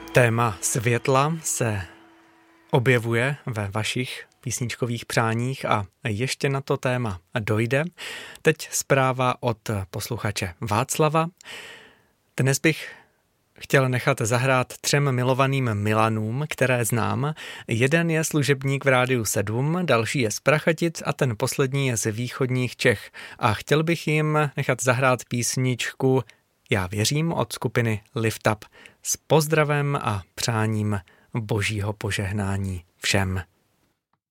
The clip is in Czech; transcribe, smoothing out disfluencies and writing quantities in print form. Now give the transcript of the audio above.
Téma světla se objevuje ve vašich písničkových přáních a ještě na to téma dojde. Teď zpráva od posluchače Václava. Dnes bych chtěl nechat zahrát 3 milovaným Milanům, které znám. Jeden je služebník v Rádiu 7, další je z Prachatic a ten poslední je z východních Čech. A chtěl bych jim nechat zahrát písničku Já věřím od skupiny Lift Up s pozdravem a přáním božího požehnání všem.